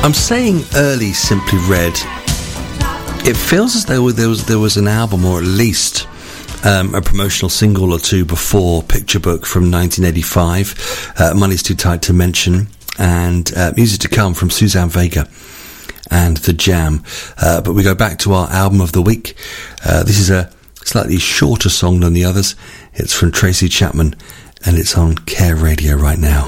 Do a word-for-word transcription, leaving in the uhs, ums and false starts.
I'm saying early Simply Red. It feels as though there was there was an album, or at least um, a promotional single or two before Picture Book from nineteen eighty-five. Uh, Money's Too Tight to Mention, and uh, Music to Come from Suzanne Vega and The Jam. Uh, but we go back to our album of the week. Uh, this is a slightly shorter song than the others. It's from Tracy Chapman, and it's on Care Radio right now.